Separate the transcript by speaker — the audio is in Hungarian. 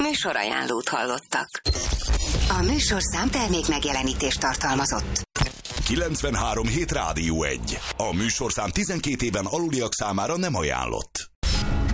Speaker 1: Műsorajánlót hallottak. A műsorszám termék megjelenítést tartalmazott.
Speaker 2: 93.7 Rádió 1. A műsorszám 12 éven aluliak számára nem ajánlott.